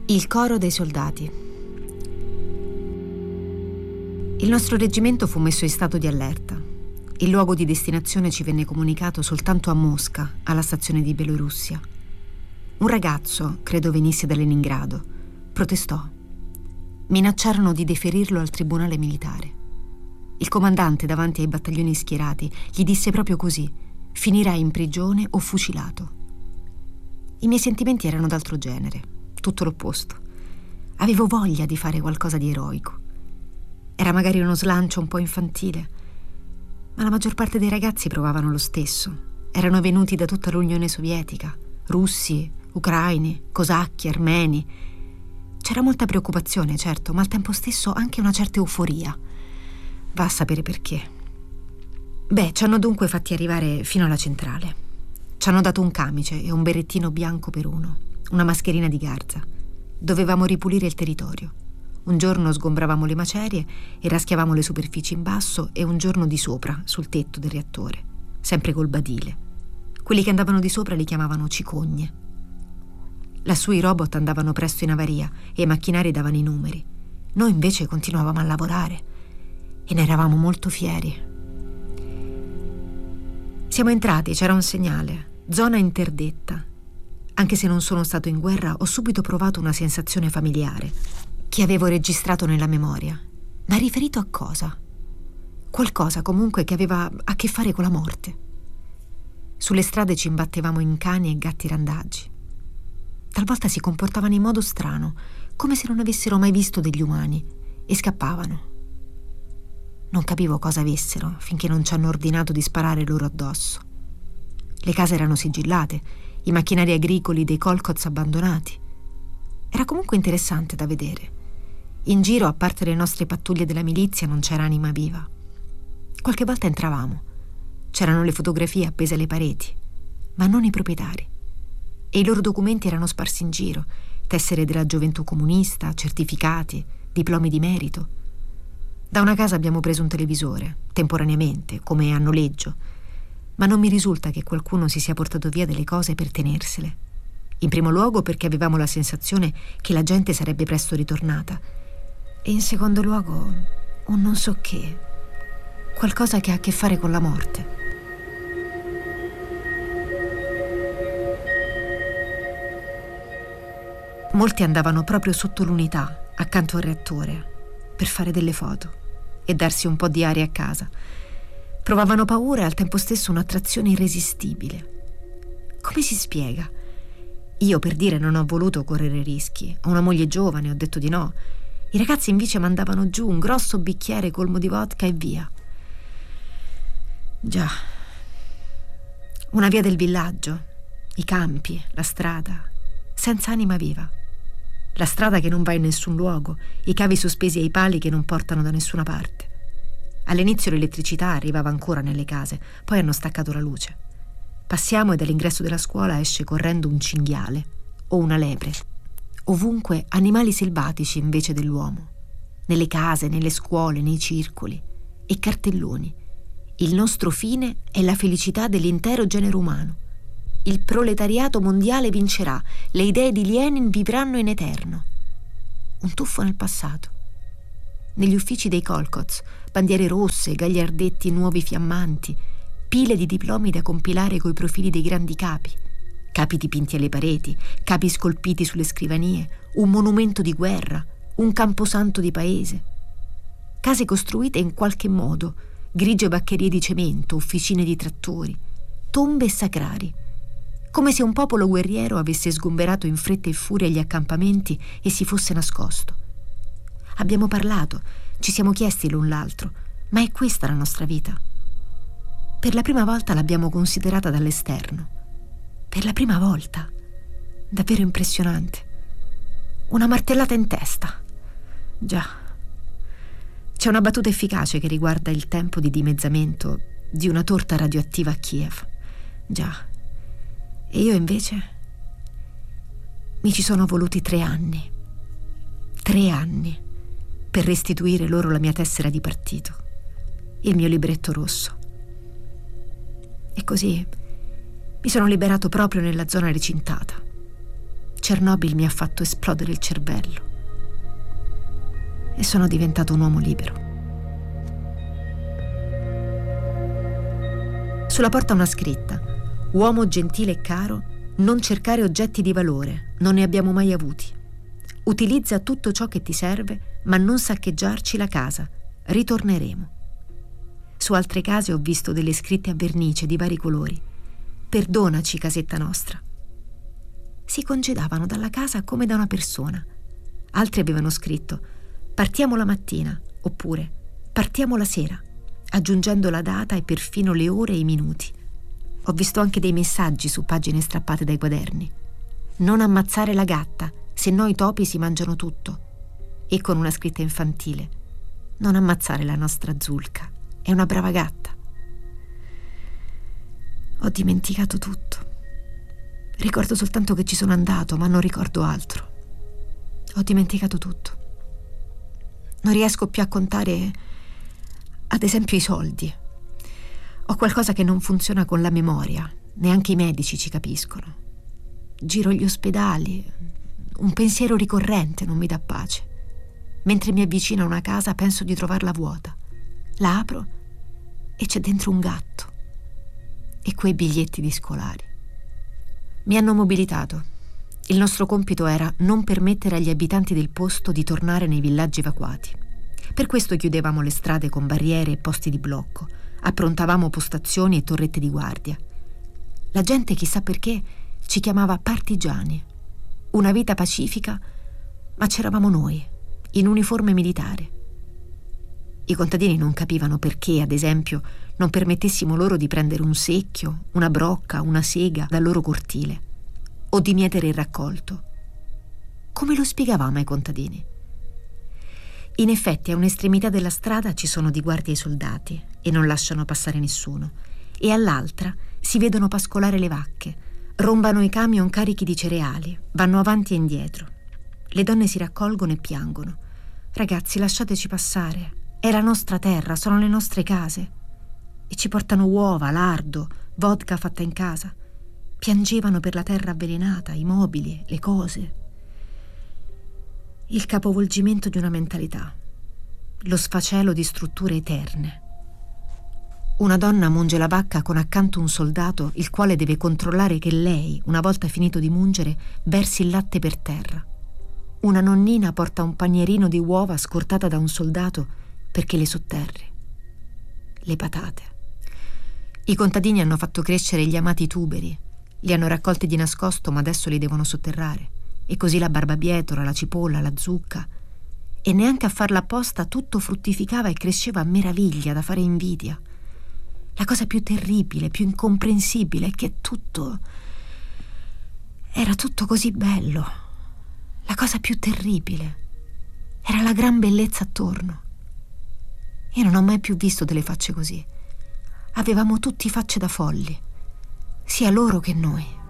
Il coro dei soldati. Il nostro reggimento fu messo in stato di allerta. Il luogo di destinazione ci venne comunicato soltanto a Mosca, alla stazione di Bielorussia. Un ragazzo, credo venisse da Leningrado, protestò. Minacciarono di deferirlo al tribunale militare. Il comandante, davanti ai battaglioni schierati, gli disse proprio così: finirai in prigione o fucilato. I miei sentimenti erano d'altro genere, tutto l'opposto. Avevo voglia di fare qualcosa di eroico. Era magari uno slancio un po' infantile, ma la maggior parte dei ragazzi provavano lo stesso. Erano venuti da tutta l'Unione Sovietica, russi, ucraini, cosacchi, armeni. C'era molta preoccupazione, certo, ma al tempo stesso anche una certa euforia. Va a sapere perché. Ci hanno dunque fatti arrivare fino alla centrale. Ci hanno dato un camice e un berrettino bianco per uno, una mascherina di garza. Dovevamo ripulire il territorio. Un giorno sgombravamo le macerie e raschiavamo le superfici in basso e un giorno di sopra, sul tetto del reattore, sempre col badile. Quelli che andavano di sopra li chiamavano cicogne. Lassù i robot andavano presto in avaria e i macchinari davano i numeri. Noi invece continuavamo a lavorare e ne eravamo molto fieri. Siamo entrati, c'era un segnale, zona interdetta. Anche se non sono stato in guerra, ho subito provato una sensazione familiare che avevo registrato nella memoria. Ma riferito a cosa? Qualcosa comunque che aveva a che fare con la morte. Sulle strade ci imbattevamo in cani e gatti randaggi. Talvolta si comportavano in modo strano, come se non avessero mai visto degli umani, e scappavano. Non capivo cosa avessero finché non ci hanno ordinato di sparare loro addosso. Le case erano sigillate, i macchinari agricoli dei kolkhoz abbandonati. Era comunque interessante da vedere. In giro, a parte le nostre pattuglie della milizia, non c'era anima viva. Qualche volta entravamo. C'erano le fotografie appese alle pareti, ma non i proprietari. E i loro documenti erano sparsi in giro: tessere della gioventù comunista, certificati, diplomi di merito. Da una casa abbiamo preso un televisore, temporaneamente, come a noleggio, ma non mi risulta che qualcuno si sia portato via delle cose per tenersele. In primo luogo perché avevamo la sensazione che la gente sarebbe presto ritornata, e in secondo luogo un non so che, qualcosa che ha a che fare con la morte. Molti andavano proprio sotto l'unità, accanto al reattore, per fare delle foto e darsi un po' di aria a casa. Provavano paura e al tempo stesso un'attrazione irresistibile. Come si spiega? Io, per dire, non ho voluto correre rischi. Ho una moglie giovane, ho detto di no. I ragazzi invece mandavano giù un grosso bicchiere colmo di vodka e via. Già. Una via del villaggio, i campi, la strada, senza anima viva. La strada che non va in nessun luogo, i cavi sospesi ai pali che non portano da nessuna parte. All'inizio l'elettricità arrivava ancora nelle case, poi hanno staccato la luce. Passiamo e dall'ingresso della scuola esce correndo un cinghiale o una lepre. Ovunque animali selvatici invece dell'uomo. Nelle case, nelle scuole, nei circoli. E cartelloni. Il nostro fine è la felicità dell'intero genere umano. Il proletariato mondiale vincerà. Le idee di Lenin vivranno in eterno. Un tuffo nel passato. Negli uffici dei kolkhoz, bandiere rosse, gagliardetti nuovi fiammanti, pile di diplomi da compilare coi profili dei grandi capi, capi dipinti alle pareti, capi scolpiti sulle scrivanie, un monumento di guerra, un camposanto di paese. Case costruite in qualche modo, grigie baccherie di cemento, officine di trattori, tombe e sacrari, come se un popolo guerriero avesse sgomberato in fretta e furia gli accampamenti e si fosse nascosto. Abbiamo parlato, ci siamo chiesti l'un l'altro, ma è questa la nostra vita? Per la prima volta l'abbiamo considerata dall'esterno. Per la prima volta. Davvero impressionante. Una martellata in testa. Già. C'è una battuta efficace che riguarda il tempo di dimezzamento di una torta radioattiva a Kiev. Già. E io invece mi ci sono voluti 3 anni. 3 anni per restituire loro la mia tessera di partito, il mio libretto rosso. E così mi sono liberato proprio nella zona recintata. Chernobyl mi ha fatto esplodere il cervello e sono diventato un uomo libero. Sulla porta una scritta: uomo gentile e caro, non cercare oggetti di valore, non ne abbiamo mai avuti. Utilizza tutto ciò che ti serve, ma non saccheggiarci la casa, ritorneremo. Su altre case ho visto delle scritte a vernice di vari colori: perdonaci, casetta nostra. Si congedavano dalla casa come da una persona. Altri avevano scritto: partiamo la mattina, oppure partiamo la sera, aggiungendo la data e perfino le ore e i minuti. Ho visto anche dei messaggi su pagine strappate dai quaderni: non ammazzare la gatta, se no i topi si mangiano tutto. E con una scritta infantile: non ammazzare la nostra Zulka, è una brava gatta. Ho dimenticato tutto. Ricordo soltanto che ci sono andato, ma non ricordo altro. Ho dimenticato tutto. Non riesco più a contare, ad esempio, i soldi. Ho qualcosa che non funziona con la memoria, neanche i medici ci capiscono. Giro gli ospedali, un pensiero ricorrente non mi dà pace. Mentre mi avvicino a una casa penso di trovarla vuota. La apro e c'è dentro un gatto e quei biglietti di scolari. Mi hanno mobilitato. Il nostro compito era non permettere agli abitanti del posto di tornare nei villaggi evacuati. Per questo chiudevamo le strade con barriere e posti di blocco, approntavamo postazioni e torrette di guardia. La gente, chissà perché, ci chiamava partigiani. Una vita pacifica, ma c'eravamo noi, in uniforme militare. I contadini non capivano perché, ad esempio, non permettessimo loro di prendere un secchio, una brocca, una sega dal loro cortile, o di mietere il raccolto. Come lo spiegavamo ai contadini? In effetti, a un'estremità della strada ci sono di guardia i soldati e non lasciano passare nessuno, e all'altra si vedono pascolare le vacche, rombano i camion carichi di cereali, vanno avanti e indietro. Le donne si raccolgono e piangono: ragazzi, lasciateci passare, è la nostra terra, sono le nostre case. E ci portano uova, lardo, vodka fatta in casa. Piangevano per la terra avvelenata, i mobili, le cose. Il capovolgimento di una mentalità, lo sfacelo di strutture eterne. Una donna munge la vacca con accanto un soldato, il quale deve controllare che lei, una volta finito di mungere, versi il latte per terra. Una nonnina porta un panierino di uova scortata da un soldato perché le sotterri. Le patate. I contadini hanno fatto crescere gli amati tuberi, li hanno raccolti di nascosto, ma adesso li devono sotterrare. E così la barbabietola, la cipolla, la zucca. E neanche a farla apposta tutto fruttificava e cresceva a meraviglia, da fare invidia. La cosa più terribile, più incomprensibile è che era tutto così bello. La cosa più terribile era la gran bellezza attorno. Io non ho mai più visto delle facce così. Avevamo tutti facce da folli, sia loro che noi.